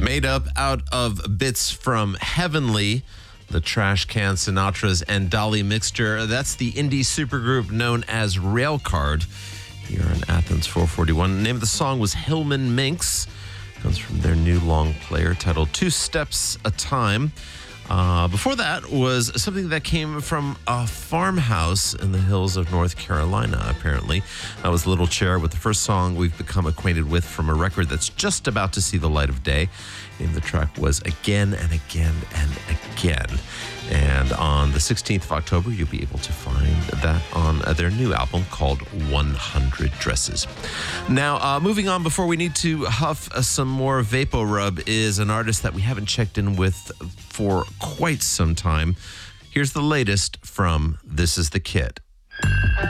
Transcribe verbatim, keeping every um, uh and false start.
Made up out of bits from Heavenly, the Trash Can Sinatras, and Dolly Mixture. That's the indie supergroup known as Railcard here in Athens four forty-one. The name of the song was Hillman Minx. Comes from their new long player titled Two Steps a Time. Uh, before that was something that came from a farmhouse in the hills of North Carolina, apparently. That was Little Chair with the first song we've become acquainted with from a record that's just about to see the light of day. The name of the track was Again and Again and Again. And on the sixteenth of October, you'll be able to find that on uh, their new album called one hundred Dresses. Now, uh, moving on before we need to huff uh, some more VapoRub is an artist that we haven't checked in with for quite some time. Here's the latest from This Is the Kid.